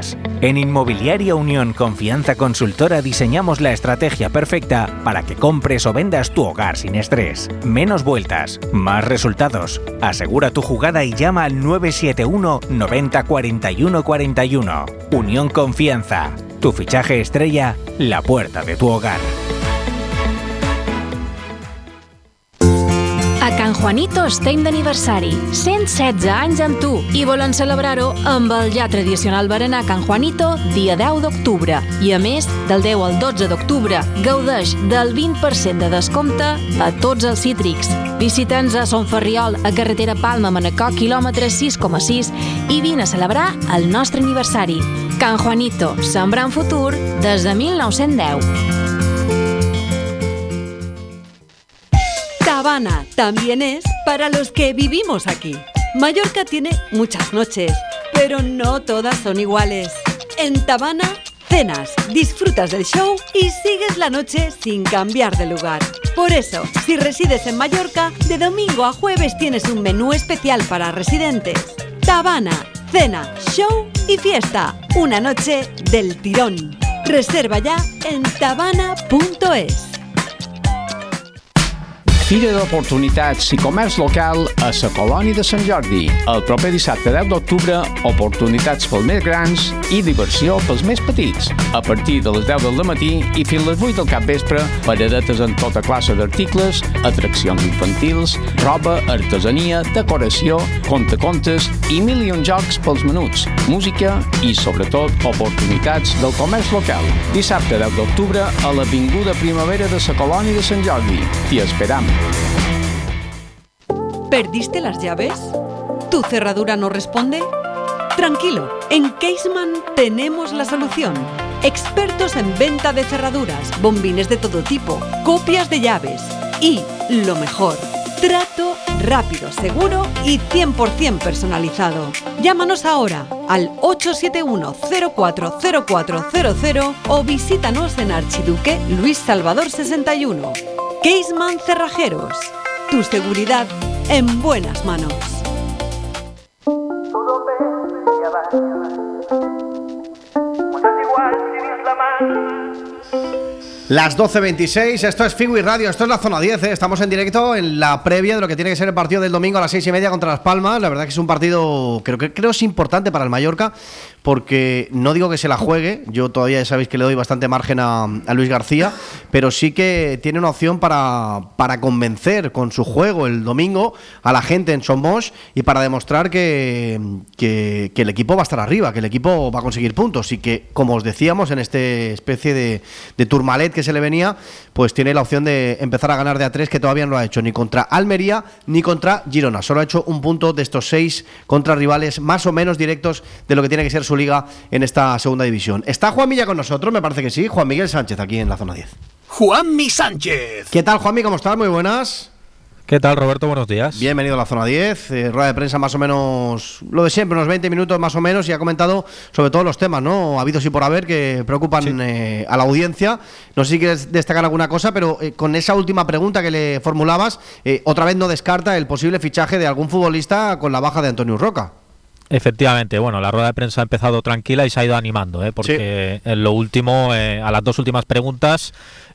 vueltas. En Inmobiliaria Unión Confianza Consultora diseñamos la estrategia perfecta para que compres o vendas tu hogar sin estrés. Menos vueltas, más resultados. Asegura tu jugada y llama al 971 90 41 41. Unión Confianza. Tu fichaje estrella, la puerta de tu hogar. A Can Juanito estem d'aniversari. 116 anys amb tu i volen celebrar-ho amb el ja tradicional berenar Can Juanito dia 10 d'octubre. I a més, del 10 al 12 d'octubre, gaudeix del 20% de descompte a tots els cítrics. Visita'ns a Son Ferriol, a carretera Palma, Manacor, quilòmetre 6,6 i vine a celebrar el nostre aniversari. Can Juanito, sembrant futur des de 1910. Habana también es para los que vivimos aquí. Mallorca tiene muchas noches, pero no todas son iguales. En Tabana, cenas, disfrutas del show y sigues la noche sin cambiar de lugar. Por eso, si resides en Mallorca, de domingo a jueves tienes un menú especial para residentes. Tabana, cena, show y fiesta. Una noche del tirón. Reserva ya en tabana.es. Fira d'Oportunitats i Comerç Local a la Colònia de Sant Jordi. El proper dissabte 10 d'octubre, oportunitats pels més grans i diversió pels més petits. A partir de les 10 del matí i fins les 8 del capvespre, paradetes en tota classe d'articles, atraccions infantils, roba, artesania, decoració, contacontes i 1.000 jocs pels menuts, música i, sobretot, oportunitats del comerç local. Dissabte 10 d'octubre a l'Avinguda Primavera de la Colònia de Sant Jordi. T'hi esperam. ¿Perdiste las llaves? ¿Tu cerradura no responde? Tranquilo, en Caseman tenemos la solución. Expertos en venta de cerraduras, bombines de todo tipo, copias de llaves y, lo mejor, trato rápido, seguro y 100% personalizado. Llámanos ahora al 871 040400 o visítanos en Archiduque Luis Salvador 61. Caseman Cerrajeros. Tu seguridad en buenas manos. Las 12:26, esto es Figui Radio, esto es la Zona 10, Estamos en directo en la previa de lo que tiene que ser el partido del domingo a las 6:30 contra Las Palmas. La verdad que es un partido, creo es importante para el Mallorca, porque no digo que se la juegue, yo todavía ya sabéis que le doy bastante margen a Luis García, pero sí que tiene una opción para convencer con su juego el domingo a la gente en Son Moix y para demostrar que el equipo va a estar arriba, que el equipo va a conseguir puntos y que, como os decíamos, en este especie de Tourmalet que se le venía, pues tiene la opción de empezar a ganar de a 3, que todavía no lo ha hecho ni contra Almería ni contra Girona. Solo ha hecho un punto de estos 6 contra rivales más o menos directos de lo que tiene que ser su liga en esta segunda división. ¿Está Juanmi ya con nosotros? Me parece que sí. Juan Miguel Sánchez, aquí en la Zona 10. Juanmi Sánchez. ¿Qué tal, Juanmi? ¿Cómo estás? Muy buenas. ¿Qué tal, Roberto? Buenos días. Bienvenido a la Zona 10, rueda de prensa más o menos, lo de siempre, unos 20 minutos más o menos, y ha comentado sobre todos los temas, ¿no? Habidos y por haber, que preocupan a la audiencia. No sé si quieres destacar alguna cosa, pero con esa última pregunta que le formulabas, otra vez no descarta el posible fichaje de algún futbolista con la baja de Antonio Roca. Efectivamente, bueno, la rueda de prensa ha empezado tranquila y se ha ido animando, porque en lo último, a las dos últimas preguntas,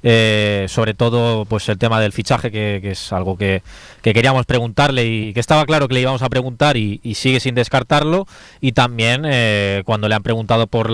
sobre todo pues el tema del fichaje, que es algo que queríamos preguntarle y que estaba claro que le íbamos a preguntar y sigue sin descartarlo, y también cuando le han preguntado por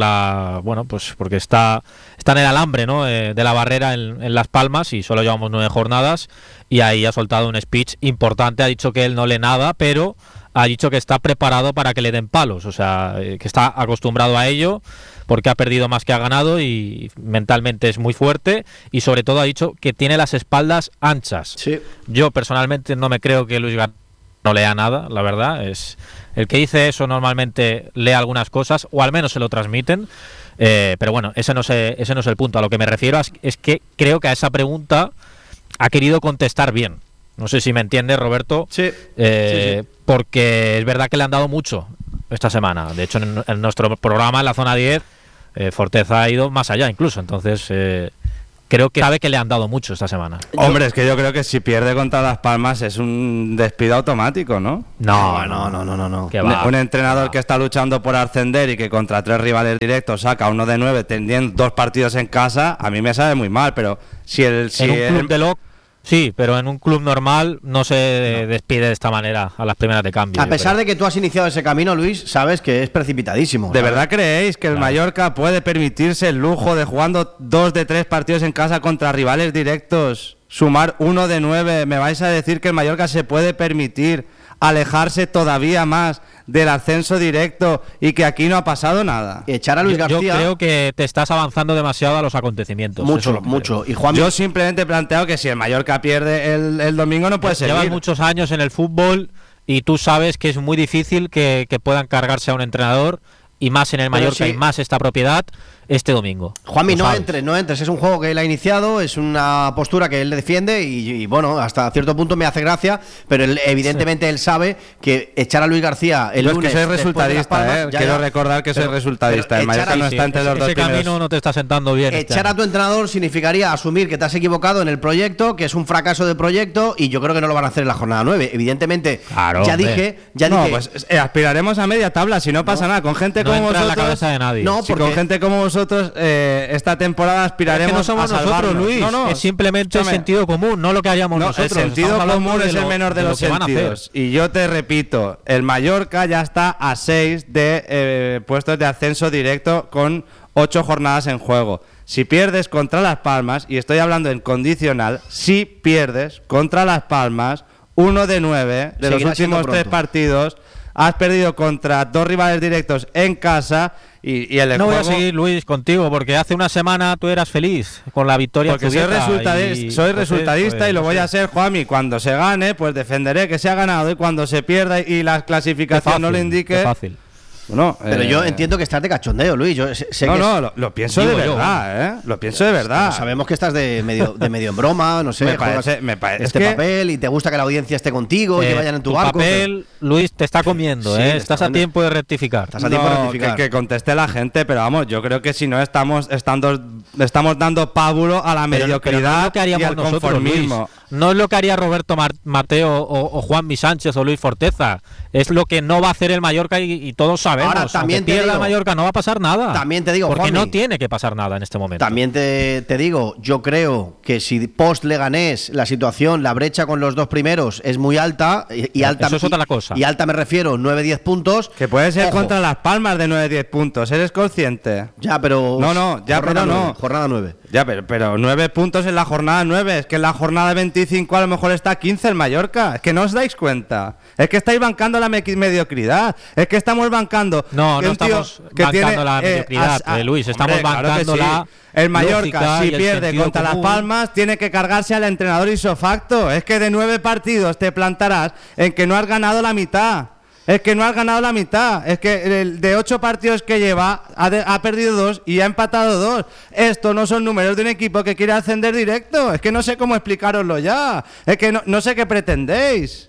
pues porque está en el alambre, ¿no? De la barrera en Las Palmas, y solo llevamos 9 jornadas, y ahí ha soltado un speech importante. Ha dicho que él no lee nada, pero ha dicho que está preparado para que le den palos, o sea, que está acostumbrado a ello porque ha perdido más que ha ganado y mentalmente es muy fuerte, y sobre todo ha dicho que tiene las espaldas anchas. Sí. Yo personalmente no me creo que Luis García no lea nada, la verdad. Es el que dice eso normalmente lee algunas cosas, o al menos se lo transmiten, pero bueno, ese no es el punto. A lo que me refiero es que creo que a esa pregunta ha querido contestar bien. No sé si me entiendes, Roberto. Sí. Porque es verdad que le han dado mucho esta semana. De hecho, en nuestro programa, en la Zona 10, Forteza ha ido más allá incluso. Entonces, creo que sabe que le han dado mucho esta semana. Hombre, es que yo creo que si pierde contra Las Palmas es un despido automático, ¿no? No. Un entrenador que está luchando por ascender y que contra 3 rivales directos saca 1 de 9 teniendo 2 partidos en casa, a mí me sabe muy mal, pero si en un club de LOC, sí, pero en un club normal no se despide de esta manera a las primeras de cambio. A pesar de que tú has iniciado ese camino, Luis, sabes que es precipitadísimo. ¿De verdad creéis que el Mallorca puede permitirse el lujo de jugando 2 de 3 partidos en casa contra rivales directos, sumar 1 de 9? ¿Me vais a decir que el Mallorca se puede permitir alejarse todavía más del ascenso directo y que aquí no ha pasado nada? Echar a Luis García. Yo creo que te estás avanzando demasiado a los acontecimientos. Mucho. Y Juan, yo simplemente he planteado que si el Mallorca pierde el domingo no puede seguir. Llevan muchos años en el fútbol y tú sabes que es muy difícil que puedan cargarse a un entrenador, y más en el Mallorca y más esta propiedad este domingo. Juanmi, no entres, es un juego que él ha iniciado, es una postura que él le defiende y bueno, hasta cierto punto me hace gracia, pero evidentemente él sabe que echar a Luis García el lunes... Es que soy resultadista, quiero recordar que soy resultadista, el Mallorca no está entre los dos primeros. Ese camino no te está sentando bien. Echar a tu entrenador significaría asumir que te has equivocado en el proyecto, que es un fracaso de proyecto, y yo creo que no lo van a hacer en la jornada 9, evidentemente. Claro, ya dije... pues aspiraremos a media tabla, si no pasa nada, con gente como vosotros... en la cabeza de nadie. No, porque con gente como vosotros... esta temporada aspiraremos es que no somos a nosotros, Luis. Es simplemente el sentido común, no lo que haríamos nosotros. El sentido común es el menor de los sentidos. Y yo te repito, el Mallorca ya está a 6 de puestos de ascenso directo con 8 jornadas en juego. Si pierdes contra Las Palmas, y estoy hablando en condicional, si pierdes contra Las Palmas, 1 de 9 de los últimos 3 partidos, has perdido contra 2 rivales directos en casa. Y el no juego... voy a seguir, Luis, contigo, porque hace una semana tú eras feliz con la victoria. Porque soy resultadista y lo voy a ser, Juanmi. Cuando se gane, pues defenderé que se ha ganado, y cuando se pierda y la clasificación no le indique... Es fácil. Bueno, pero yo entiendo que estás de cachondeo, Luis. Yo sé que lo pienso de verdad, Lo pienso de verdad. Sabemos que estás de medio en broma, no sé. me parece este papel y te gusta que la audiencia esté contigo y que vayan en tu barco. Papel, Luis, te está comiendo, sí, estás a tiempo de rectificar. Estás a tiempo de rectificar. Que conteste la gente, pero vamos, yo creo que si no estamos dando pábulo a la mediocridad pero no y al conformismo. Luis. No es lo que haría Roberto Mateo o Juanmi Sánchez o Luis Forteza. Es lo que no va a hacer el Mallorca y todos sabemos. Ahora, también te digo, el Mallorca no va a pasar nada. También te digo, porque Juanmi, no tiene que pasar nada en este momento. También te digo, yo creo que si post Leganés la situación, la brecha con los 2 primeros es muy alta, y alta, eso es otra cosa. Y alta me refiero, 9-10 puntos. Que puede ser contra Las Palmas de 9-10 puntos, ¿eres consciente? Ya, pero... Jornada 9. Ya, pero 9 puntos en la jornada 9. Es que en la jornada 25 a lo mejor está 15 el Mallorca. Es que no os dais cuenta. Es que estáis bancando la mediocridad. Es que estamos bancando... No estamos bancando la mediocridad, Luis. Estamos bancando la... El Mallorca, si pierde contra Las Palmas, tiene que cargarse al entrenador ipso-facto. Es que de 9 partidos te plantarás en que no has ganado la mitad. Es que no has ganado la mitad. Es que de 8 partidos que lleva ha perdido 2 y ha empatado 2. Esto no son números de un equipo que quiere ascender directo. Es que no sé cómo explicaroslo ya. Es que no sé qué pretendéis.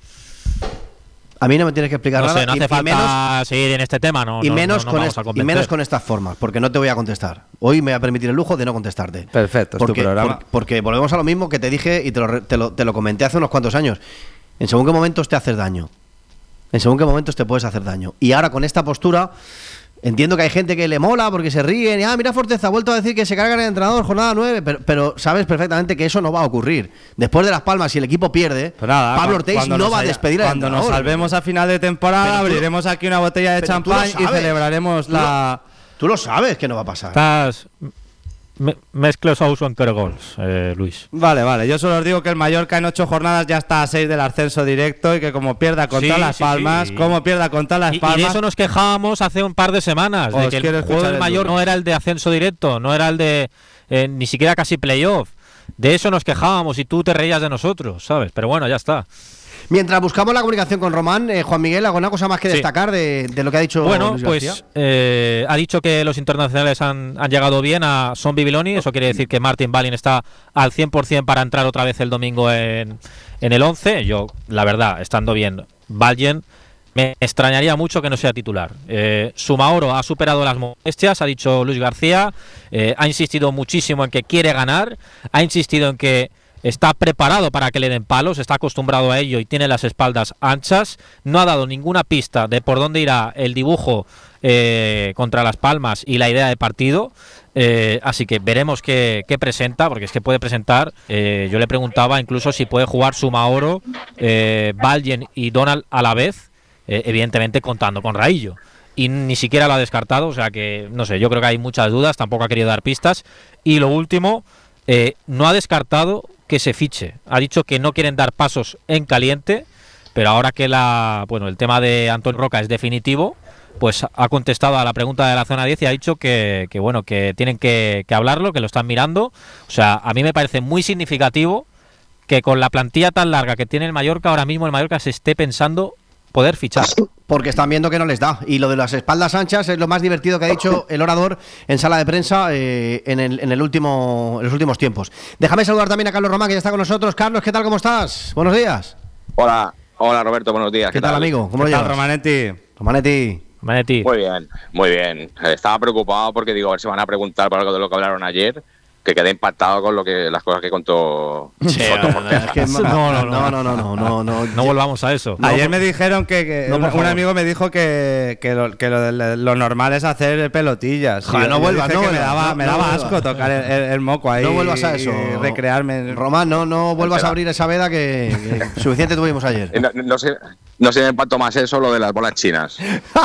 A mí no me tienes que explicar nada. No hace falta seguir en este tema, y menos con estas formas, porque no te voy a contestar. Hoy me voy a permitir el lujo de no contestarte. Perfecto, es tu programa. Porque volvemos a lo mismo que te dije y te lo comenté hace unos cuantos años. En según qué momentos te haces daño. En según qué momentos te puedes hacer daño. Y ahora con esta postura, entiendo que hay gente que le mola porque se ríen. Mira, Forteza ha vuelto a decir que se carga el entrenador, jornada 9. Pero sabes perfectamente que eso no va a ocurrir. Después de Las Palmas, si el equipo pierde, Pablo Ortiz no va a despedir al entrenador. Cuando nos salvemos a final de temporada, abriremos aquí una botella de champán y celebraremos la... Tú lo sabes que no va a pasar. Estás... Mezclos a uso en Kergols, Luis. Vale. Yo solo os digo que el Mallorca en 8 jornadas ya está a 6 del ascenso directo y que como pierda contra Las Palmas, y de eso nos quejábamos hace un par de semanas, de que el juego del Mallorca no era el de ascenso directo, no era el de ni siquiera casi playoff. De eso nos quejábamos y tú te reías de nosotros, ¿sabes? Pero bueno, ya está. Mientras buscamos la comunicación con Román, Juan Miguel, ¿alguna cosa más que destacar de lo que ha dicho Luis García? Ha dicho que los internacionales han llegado bien a Son Bibiloni. Eso quiere decir que Martin Balin está al 100% para entrar otra vez el domingo en el 11. Yo, la verdad, estando bien, Balin me extrañaría mucho que no sea titular. Sumaoro ha superado las molestias, ha dicho Luis García, ha insistido muchísimo en que quiere ganar, ha insistido en que está preparado para que le den palos, está acostumbrado a ello y tiene las espaldas anchas. No ha dado ninguna pista de por dónde irá el dibujo contra Las Palmas y la idea de partido. Así que veremos qué presenta, porque es que puede presentar. Yo le preguntaba incluso si puede jugar Sumaoro, Valjen y Donald a la vez, evidentemente contando con Raillo. Y ni siquiera lo ha descartado, o sea que no sé, yo creo que hay muchas dudas, tampoco ha querido dar pistas. Y lo último, no ha descartado que se fiche. Ha dicho que no quieren dar pasos en caliente, pero ahora que el tema de Antón Roca es definitivo, pues ha contestado a la pregunta de la zona 10 y ha dicho que tienen que hablarlo, que lo están mirando. O sea, a mí me parece muy significativo que con la plantilla tan larga que tiene el Mallorca, ahora mismo el Mallorca se esté pensando poder fichar. Porque están viendo que no les da. Y lo de las espaldas anchas es lo más divertido que ha dicho el orador en sala de prensa en los últimos tiempos. Déjame saludar también a Carlos Román, que ya está con nosotros. Carlos, ¿qué tal? ¿Cómo estás? Buenos días. Hola Roberto, buenos días. ¿Qué tal, amigo? ¿Cómo lo llevas? Romanetti. Muy bien. Estaba preocupado porque digo, a ver si van a preguntar por algo de lo que hablaron ayer, que quedé impactado con las cosas que contó. No volvamos a eso. Ayer me dijeron que un amigo me dijo que lo normal es hacer pelotillas. No vuelvas, no. Me daba asco tocar el moco ahí. No vuelvas a eso. Y recrearme. Román, no vuelvas a abrir esa veda que suficiente tuvimos ayer. No sé, me impactó más eso, lo de las bolas chinas.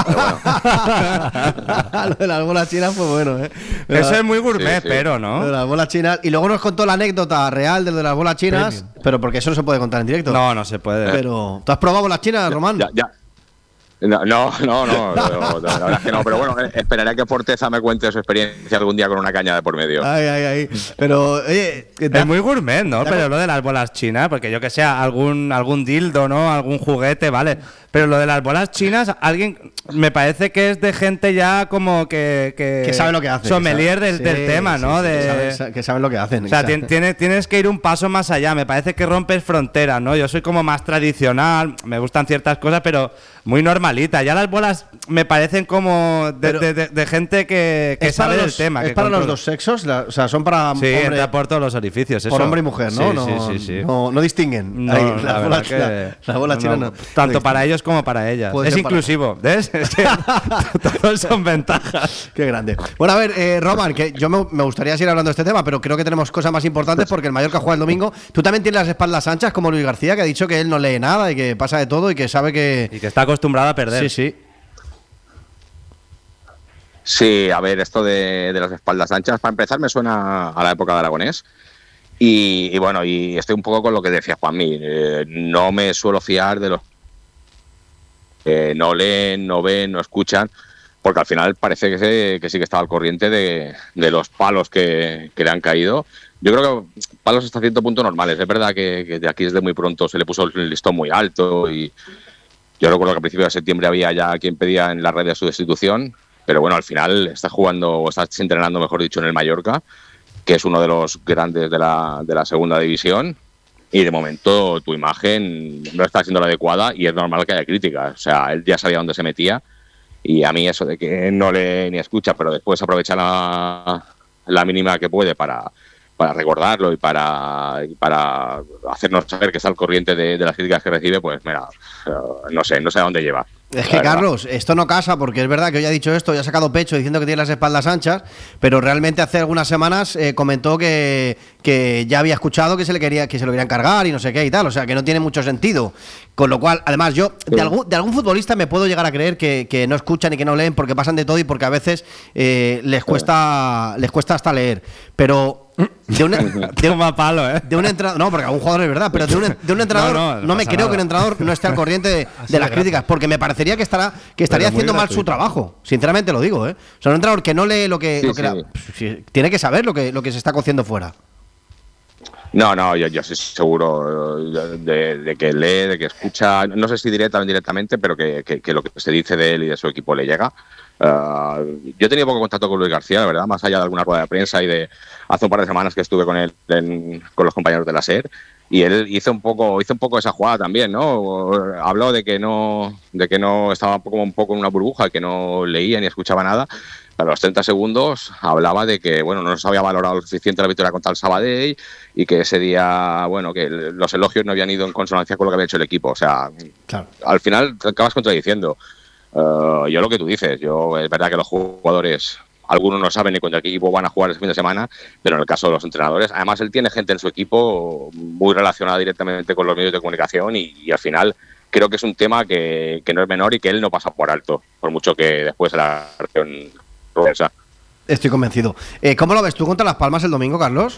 Lo de las bolas chinas fue bueno, Eso es muy gourmet, sí. Pero, ¿no? Lo de las bolas chinas. Y luego nos contó la anécdota real de lo de las bolas chinas. Premium. Pero porque eso no se puede contar en directo. No se puede. Pero, ¿tú has probado bolas chinas, Román? Ya. No, la verdad es que no, pero bueno, esperaré que Forteza me cuente su experiencia algún día con una caña de por medio. Ay. Pero, oye, es muy gourmet, ¿no? Pero lo de las bolas chinas, porque yo que sé, algún dildo, ¿no? Algún juguete, vale. Pero lo de las bolas chinas, alguien me parece que es de gente ya como que sabe lo que hace. Sommelier del tema, ¿no? Que saben lo que hacen. O sea, tienes que ir un paso más allá. Me parece que rompes fronteras, ¿no? Yo soy como más tradicional, me gustan ciertas cosas, pero muy normalita. Ya las bolas me parecen como de gente que sabe del tema. ¿Es para los dos sexos? O sea, son para hombre, entra por todos los orificios. Por hombre y mujer, ¿no? Sí. No distinguen. No, las bolas chinas no. Tanto para ellos como para ellas. Es inclusivo. ¿Ves? Es que todos son ventajas. Qué grande. Bueno, a ver, Roman, que yo me gustaría seguir hablando de este tema, pero creo que tenemos cosas más importantes porque el Mallorca juega el domingo. Tú también tienes las espaldas anchas como Luis García, que ha dicho que él no lee nada y que pasa de todo y que sabe que... Y que está acostumbrado a perder. Sí. Sí, a ver, esto de las espaldas anchas, para empezar, me suena a la época de Aragonés. Y bueno, y estoy un poco con lo que decía Juanmi. No me suelo fiar de los que no leen, no ven, no escuchan, porque al final parece que sí que estaba al corriente de los palos que le han caído. Yo creo que palos hasta cierto punto normales. Es verdad que de aquí desde muy pronto se le puso el listón muy alto y yo recuerdo que a principios de septiembre había ya quien pedía en la red de su destitución, pero bueno, al final está jugando o está entrenando, mejor dicho, en el Mallorca, que es uno de los grandes de la segunda división, y de momento tu imagen no está siendo la adecuada y es normal que haya críticas. O sea, él ya sabía dónde se metía y a mí eso de que no lee ni escucha, pero después aprovecha la mínima que puede para recordarlo y para hacernos saber que está al corriente de las críticas que recibe, pues mira, no sé a dónde lleva. Es que, Carlos, esto no casa, porque es verdad que hoy ha dicho esto y ha sacado pecho diciendo que tiene las espaldas anchas, pero realmente hace algunas semanas comentó que ya había escuchado que se lo querían cargar y no sé qué y tal, o sea que no tiene mucho sentido. Con lo cual, además, yo de algún futbolista me puedo llegar a creer que no escuchan y que no leen porque pasan de todo y porque a veces les cuesta hasta leer, pero de un entrenador, no, porque algún jugador es verdad, pero de un entrenador no me creo que un entrenador no esté al corriente de las críticas, porque me parecería que estaría haciendo mal su trabajo, sinceramente lo digo, O sea, un entrenador que no lee lo que tiene que saber lo que se está cociendo fuera. No, yo estoy seguro de que lee, de que escucha, no sé si directa o indirectamente, pero que lo que se dice de él y de su equipo le llega. Yo he tenido poco contacto con Luis García, la verdad, más allá de alguna rueda de prensa y de hace un par de semanas que estuve con él con los compañeros de la SER, él hizo un poco esa jugada también, ¿no? Habló de que no estaba como un poco en una burbuja, que no leía ni escuchaba nada. A los 30 segundos hablaba de que, bueno, no se había valorado lo suficiente la victoria contra el Sabadell y que ese día, bueno, que los elogios no habían ido en consonancia con lo que había hecho el equipo. O sea, claro, al final te acabas contradiciendo. Yo lo que tú dices, es verdad que los jugadores, algunos no saben ni contra qué equipo van a jugar ese fin de semana, pero en el caso de los entrenadores, además él tiene gente en su equipo muy relacionada directamente con los medios de comunicación y al final creo que es un tema que no es menor y que él no pasa por alto, por mucho que después la reacción reversa. Estoy convencido. ¿Cómo lo ves tú contra Las Palmas el domingo, Carlos?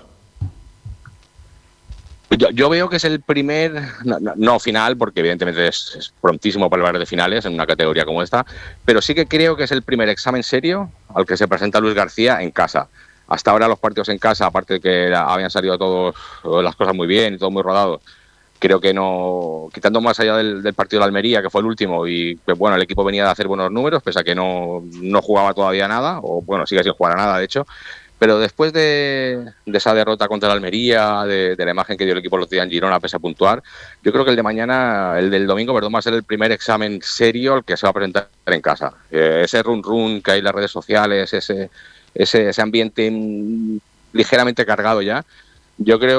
Yo veo que es el primer, no final, porque evidentemente es prontísimo para hablar de finales en una categoría como esta, pero sí que creo que es el primer examen serio al que se presenta Luis García en casa. Hasta ahora los partidos en casa, aparte de que habían salido todas las cosas muy bien y todo muy rodado, creo que no, quitando más allá del partido de Almería, que fue el último, y que bueno, el equipo venía de hacer buenos números, pese a que no jugaba todavía nada, o bueno, sigue sin jugar a nada, de hecho. Pero después de esa derrota contra el Almería, de la imagen que dio el equipo los días en Girona, pese a puntuar, yo creo que el del domingo, va a ser el primer examen serio al que se va a presentar en casa. Ese run que hay en las redes sociales, ese ambiente ligeramente cargado ya, yo creo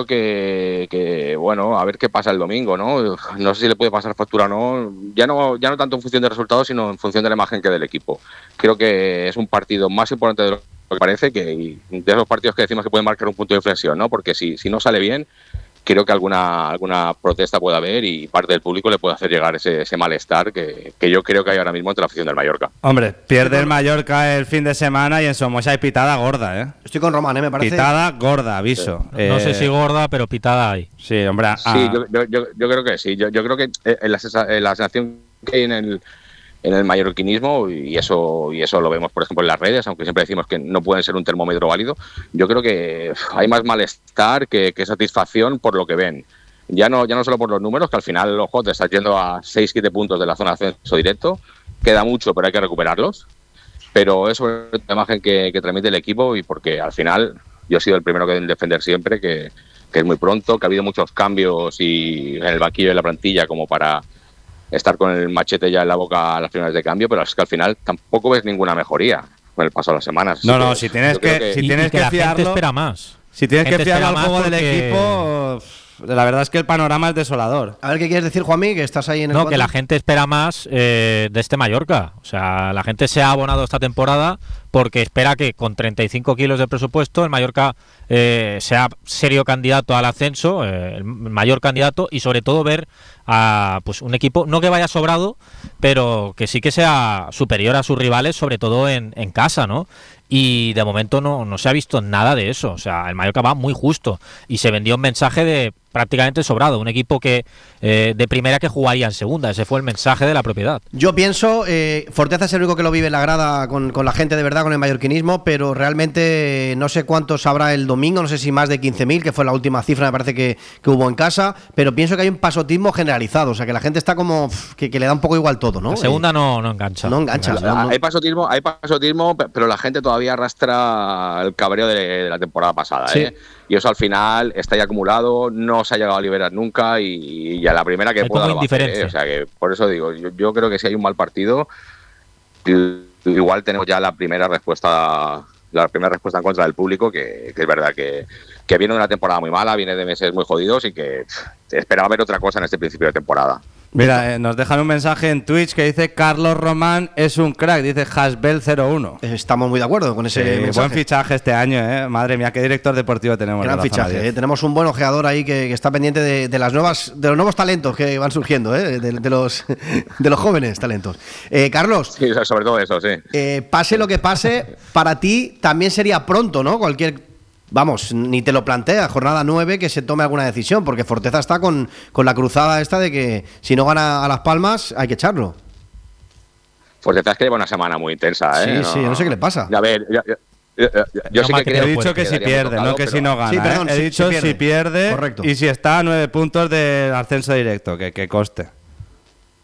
que bueno, a ver qué pasa el domingo, ¿no? No sé si le puede pasar factura o no, ya no tanto en función de resultados, sino en función de la imagen que del equipo. Creo que es un partido más importante de lo que parece, que de esos partidos que decimos que pueden marcar un punto de inflexión, ¿no? Porque si no sale bien, creo que alguna protesta puede haber y parte del público le puede hacer llegar ese malestar que yo creo que hay ahora mismo entre la afición del Mallorca. Hombre, pierde el Mallorca el fin de semana y en Somoza hay pitada gorda, ¿eh? Estoy con Román, me parece. Pitada gorda, aviso. Sí. No sé si gorda, pero pitada hay. Sí, hombre. Sí, yo creo que sí. Yo creo que la sensación que hay en el mallorquinismo, y eso lo vemos por ejemplo en las redes, aunque siempre decimos que no pueden ser un termómetro válido, yo creo que hay más malestar que satisfacción por lo que ven. Ya no solo por los números, que al final, ojo, te estás yendo a 6-7 puntos de la zona de ascenso directo, queda mucho pero hay que recuperarlos, pero eso es la imagen que transmite el equipo, y porque al final yo he sido el primero que defender siempre que es muy pronto, que ha habido muchos cambios y en el banquillo de la plantilla como para estar con el machete ya en la boca a las primeras de cambio, pero es que al final tampoco ves ninguna mejoría con el paso de las semanas. No, si tienes que la fiarlo, gente espera más. Si tienes que fiar al juego del equipo, la verdad es que el panorama es desolador. A ver, ¿qué quieres decir, Juanmi? Que estás ahí en el No, cuadro. que la gente espera más de este Mallorca. O sea, la gente se ha abonado esta temporada porque espera que con 35 kilos de presupuesto el Mallorca sea serio candidato al ascenso, el mayor candidato, y sobre todo ver a pues un equipo, no que vaya sobrado, pero que sí que sea superior a sus rivales, sobre todo en casa, ¿no? Y de momento no se ha visto nada de eso. O sea, el Mallorca va muy justo y se vendió un mensaje de prácticamente sobrado, un equipo que de primera que jugaría en segunda. Ese fue el mensaje de la propiedad. Yo pienso, Forteza es el único que lo vive en la grada con la gente de verdad, con el mallorquinismo, pero realmente no sé cuántos habrá el domingo, no sé si más de 15.000, que fue la última cifra me parece que hubo en casa, pero pienso que hay un pasotismo generalizado, o sea que la gente está como que le da un poco igual todo, ¿no? La segunda no engancha. No engancha. Hay pasotismo, pero la gente todavía arrastra el cabreo de la temporada pasada, sí. Y eso al final está ya acumulado, no se ha llegado a liberar nunca y a la primera que pueda lo va a hacer, O sea que por eso digo, yo creo que si hay un mal partido, igual tenemos ya la primera respuesta en contra del público, que es verdad que viene de una temporada muy mala, viene de meses muy jodidos y que esperaba ver otra cosa en este principio de temporada. Mira, nos dejan un mensaje en Twitch que dice Carlos Román es un crack, dice Hasbel01. Estamos muy de acuerdo con ese mensaje. Buen fichaje este año, Madre mía, qué director deportivo tenemos. Gran fichaje, Tenemos un buen ojeador ahí que está pendiente de los nuevos talentos que van surgiendo, de los jóvenes talentos. Carlos. Sí, sobre todo eso, sí. Pase lo que pase, para ti también sería pronto, ¿no? Vamos, ni te lo plantea, jornada 9, que se tome alguna decisión, porque Forteza está con la cruzada esta de que si no gana a Las Palmas hay que echarlo. Forteza es que lleva una semana muy intensa, Sí, yo no sé qué le pasa. A ver, yo sí que creo he dicho que si pierde, no que si no gana. Sí, perdón, he dicho si pierde, correcto. Y si está a 9 puntos del ascenso directo, que coste.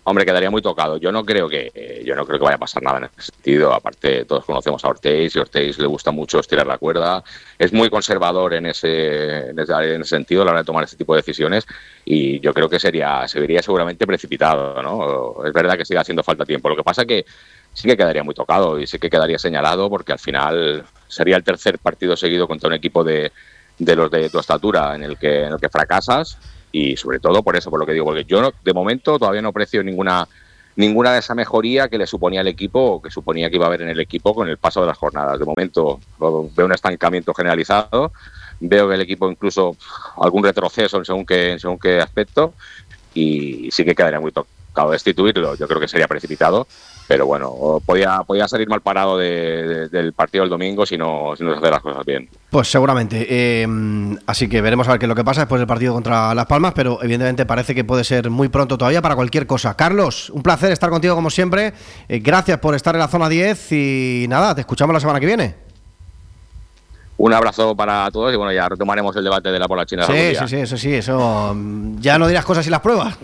hombre, quedaría muy tocado. Yo no creo que vaya a pasar nada en ese sentido. Aparte, todos conocemos a Ortiz, y a Ortiz le gusta mucho estirar la cuerda. Es muy conservador en ese sentido a la hora de tomar ese tipo de decisiones, y yo creo que se vería seguramente precipitado, ¿no? Es verdad que sigue haciendo falta tiempo. Lo que pasa que sí que quedaría muy tocado y sí que quedaría señalado, porque al final sería el tercer partido seguido contra un equipo de los de tu estatura en el que fracasas. Y sobre todo por eso, por lo que digo, porque yo de momento todavía no aprecio ninguna de esa mejoría que le suponía al equipo, o que suponía que iba a haber en el equipo con el paso de las jornadas. De momento veo un estancamiento generalizado, veo que el equipo incluso algún retroceso en según qué aspecto, y sí que quedaría muy tocado destituirlo. Yo creo que sería precipitado, pero bueno, podía salir mal parado del partido del domingo si no se hace las cosas bien. Pues seguramente. Así que veremos a ver qué es lo que pasa después del partido contra Las Palmas, pero evidentemente parece que puede ser muy pronto todavía para cualquier cosa. Carlos, un placer estar contigo como siempre. Gracias por estar en la zona 10 y nada, te escuchamos la semana que viene. Un abrazo para todos y bueno, ya retomaremos el debate de la bola china. Sí, eso ya no dirás cosas y las pruebas.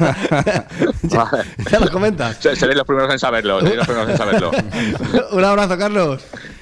ya lo comentas. Seréis los primeros en saberlo. Un abrazo, Carlos.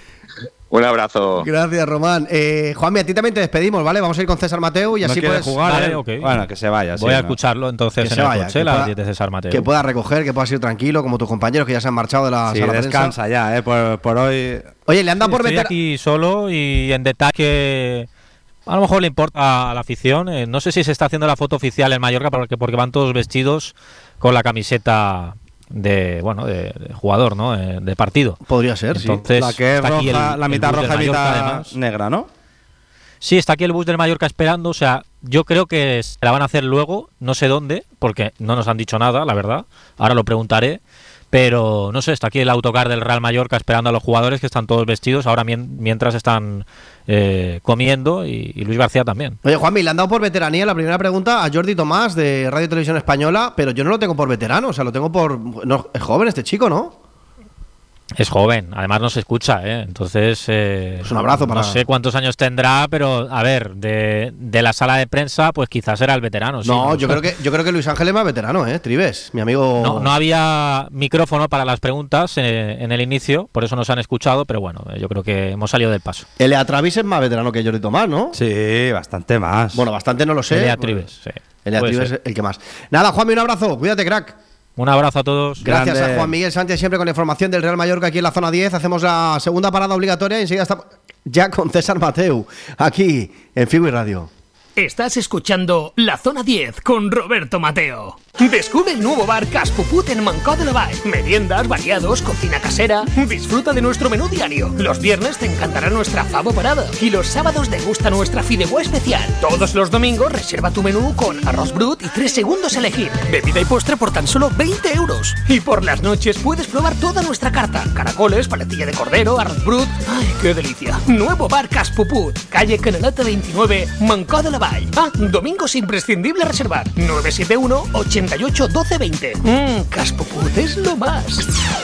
Un abrazo. Gracias, Román. Juanmi, a ti también te despedimos, ¿vale? Vamos a ir con César Mateu y así puedes jugar. Vale, okay. Bueno, que se vaya. Voy a escucharlo entonces en el coche, las 10 de César Mateu. Que pueda recoger, que pueda ir tranquilo, como tus compañeros que ya se han marchado de la sala de prensa. Descansa ya, por hoy. Oye, le anda por meter. Estoy aquí solo y en detalle. A lo mejor le importa a la afición. No sé si se está haciendo la foto oficial en Mallorca porque van todos vestidos con la camiseta de jugador, ¿no? De partido. Podría ser. Entonces, la que es roja, la mitad roja y mitad negra, ¿no? Sí, está aquí el bus del Mallorca esperando. O sea, yo creo que se la van a hacer luego, no sé dónde, porque no nos han dicho nada, la verdad. Ahora lo preguntaré. Pero no sé, está aquí el autocar del Real Mallorca esperando a los jugadores, que están todos vestidos ahora mientras están comiendo, y Luis García también. Oye, Juanmi, le han dado por veteranía la primera pregunta a Jordi Tomás de Radio Televisión Española, pero yo no lo tengo por veterano, o sea, lo tengo por... No, es joven este chico, ¿no? Es joven, además no se escucha, entonces es un abrazo para... No sé cuántos años tendrá, pero a ver, de la sala de prensa, pues quizás era el veterano. No, sí, yo creo que Luis Ángel es más veterano, Trives, mi amigo. No había micrófono para las preguntas en el inicio, por eso no se han escuchado, pero bueno, yo creo que hemos salido del paso. Elea Travis es más veterano que Jordi Tomás, ¿no? Sí, bastante más. Bueno, bastante no lo sé. Elea Trives, sí. Elea Trives es el que más. Nada, Juanmi, un abrazo, cuídate, crack. Un abrazo a todos. Gracias a Juan Miguel Sánchez, siempre con la información del Real Mallorca aquí en la zona 10. Hacemos la segunda parada obligatoria y enseguida está ya con César Mateu, aquí en Figu y Radio. Estás escuchando La Zona 10 con Roberto Mateo. Descubre el nuevo bar Cas Puput en Mancó de la Vall. Meriendas, variados, cocina casera. Disfruta de nuestro menú diario. Los viernes te encantará nuestra favo parada. Y los sábados degusta nuestra fideuà especial. Todos los domingos reserva tu menú con arroz brut y 3 segundos a elegir. Bebida y postre por tan solo 20 euros. Y por las noches puedes probar toda nuestra carta. Caracoles, paletilla de cordero, arroz brut. ¡Ay, qué delicia! Nuevo bar Cas Puput. Calle Canaleta 29, Mancó de la Vall. Domingos imprescindible reservar. 971 88 12 20. Cas Puput és lo más.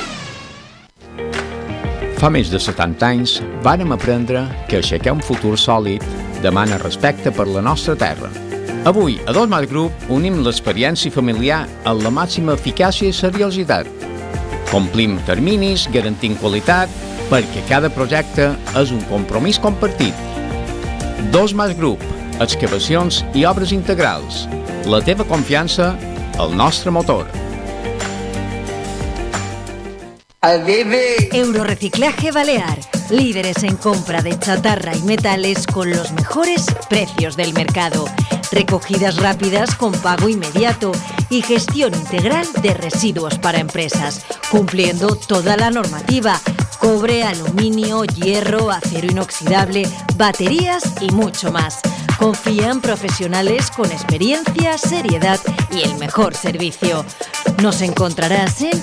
Fa més de 70 anys vàrem aprendre que aixecar un futur sòlid demana respecte per la nostra terra. Avui, a Dos Mas Group, unim l'experiència familiar amb la màxima eficàcia i seriositat. Complim terminis, garantint qualitat, perquè cada projecte és un compromís compartit. Dos Mas Group, excavacions i obres integrals. La teva confiança, el nostre motor. Euroreciclaje Balear. Líderes en compra de chatarra y metales con los mejores precios del mercado. Recogidas rápidas con pago inmediato y gestión integral de residuos para empresas, cumpliendo toda la normativa. Cobre, aluminio, hierro, acero inoxidable, baterías y mucho más. Confía en profesionales con experiencia, seriedad y el mejor servicio. Nos encontrarás en